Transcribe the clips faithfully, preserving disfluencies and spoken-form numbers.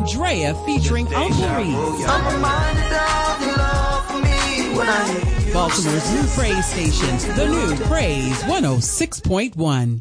Andrea featuring Uncle Reese. Baltimore's new praise station, the new Praise one oh six point one.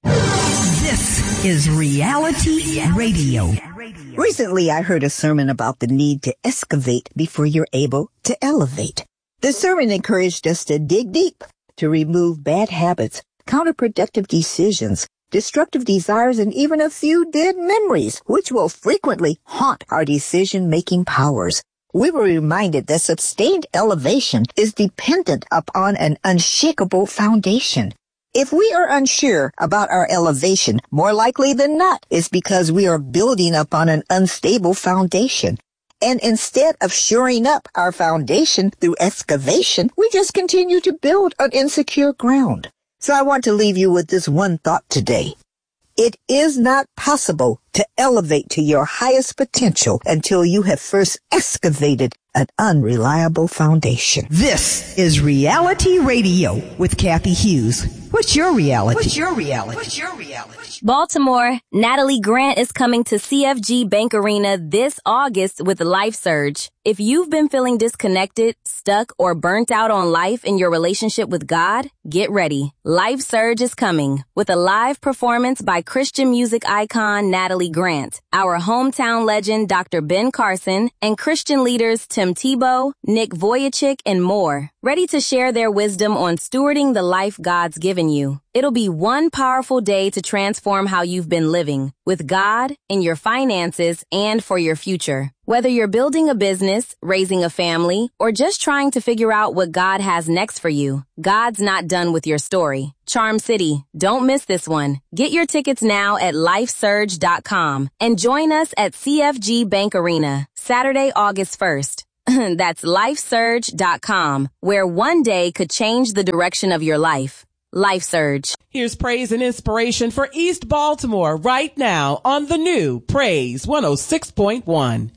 This is Reality Radio. Recently, I heard a sermon about the need to excavate before you're able to elevate. The sermon encouraged us to dig deep, to remove bad habits, counterproductive decisions, destructive desires, and even a few dead memories, which will frequently haunt our decision-making powers. We were reminded that sustained elevation is dependent upon an unshakable foundation. If we are unsure about our elevation, more likely than not, it's because we are building upon an unstable foundation. And instead of shoring up our foundation through excavation, we just continue to build on insecure ground. So I want to leave you with this one thought today. It is not possible to elevate to your highest potential until you have first excavated an unreliable foundation. This is Reality Radio with Kathy Hughes. What's your reality? What's your reality? What's your reality? Baltimore, Natalie Grant is coming to C F G Bank Arena this August with Life Surge. If you've been feeling disconnected, stuck, or burnt out on life in your relationship with God, get ready. Life Surge is coming with a live performance by Christian music icon Natalie Grant, our hometown legend Doctor Ben Carson, and Christian leaders Tim Tebow, Nick Vujicic, and more, ready to share their wisdom on stewarding the life God's given you. It'll be one powerful day to transform how you've been living, with God, in your finances, and for your future. Whether you're building a business, raising a family, or just trying to figure out what God has next for you, God's not done with your story. Charm City, don't miss this one. Get your tickets now at life surge dot com and join us at C F G Bank Arena, Saturday, August first. That's life surge dot com, where one day could change the direction of your life. Life Surge. Here's praise and inspiration for East Baltimore right now on the new Praise one oh six point one.